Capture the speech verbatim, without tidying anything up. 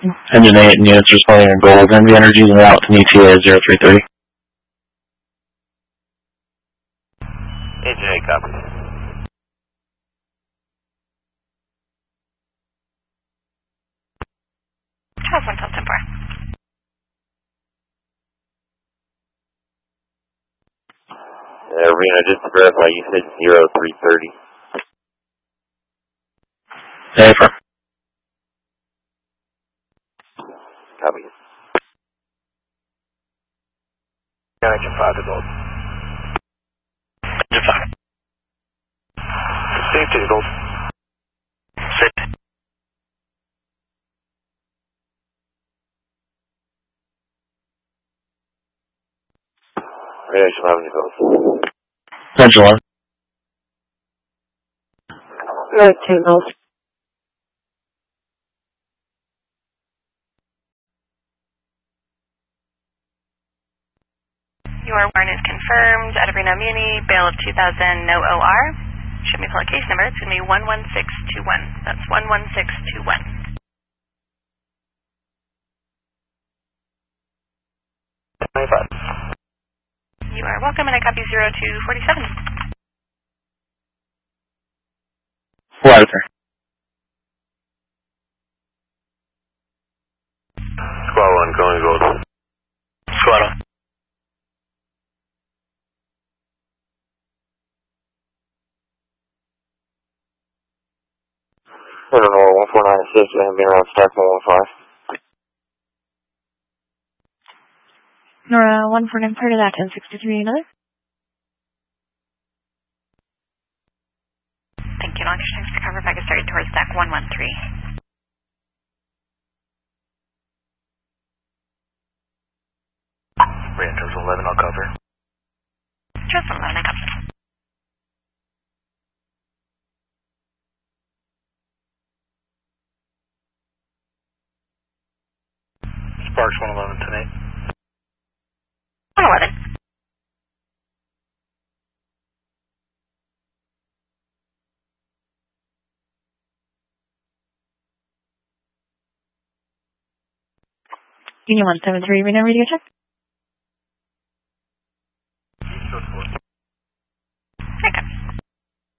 Engine eight and units responding in gold. Envy Energies and route to E T A zero three thirty. Engine eight, copy. Charles one Delta four. Uh, Reno, just to verify, you said zero three thirty. Hey, for. Copy. Engine five to gold. Engine five. Safety to gold. Safety. Engine five to gold. Engine one. Right, two gold. Your warrant is confirmed at Reno Muni, bail of two thousand, no O R. Show me pull a case number. It's going to be one one six two one. That's one one six two one. twenty-five. You are welcome, and I copy zero two forty-seven. Flight, sir. Squad one, going gold. Squad one. Illinois one four nine six, and being around stack one one five. Nora one four nine thirty, that ten sixty-three, another. Thank you. Launch times to cover back started towards stack one one three. Rangers eleven, I'll cover. Just eleven, I copy. Sparks one eleven tonight. one eleven. Union one seven three, Reno radio check.